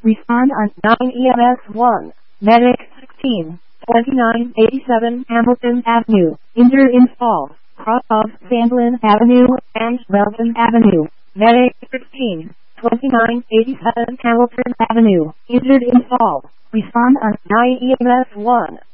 Respond on 9 EMS 1. Medic 16. 2987 Hamilton Avenue. Injured in fall. Cross of Sandlin Avenue and Melvin Avenue. Medic 16. 2987 Hamilton Avenue. Injured in fall. Respond on 9 EMS 1.